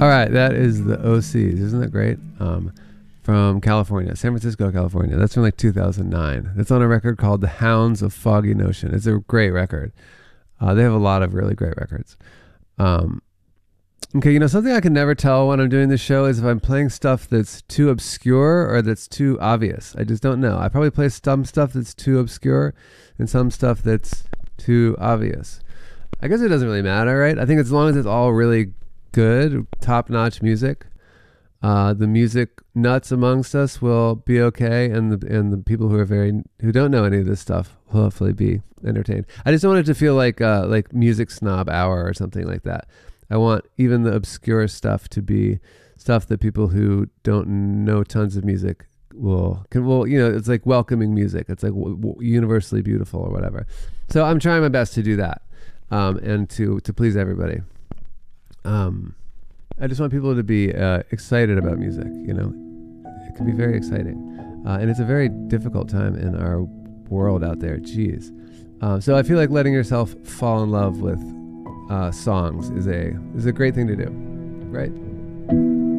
All right, that is the OCs. Isn't that great? From California, San Francisco, California. That's from like 2009. It's on a record called The Hounds of Foggy Notion. It's a great record. They have a lot of really great records. Okay, something I can never tell when I'm doing this show is if I'm playing stuff that's too obscure or that's too obvious. I just don't know. I probably play some stuff that's too obscure and some stuff that's too obvious. I guess it doesn't really matter, right? I think as long as it's all really good, top-notch music, the music nuts amongst us will be okay, and the people who don't know any of this stuff will hopefully be entertained. I just don't want it to feel like music snob hour or something like that. I want even the obscure stuff to be stuff that people who don't know tons of music it's like welcoming music. It's like universally beautiful or whatever. So I'm trying my best to do that, and to please everybody. I just want people to be excited about music. It can be very exciting, and it's a very difficult time in our world out there. Jeez. So I feel like letting yourself fall in love with songs is a great thing to do, right?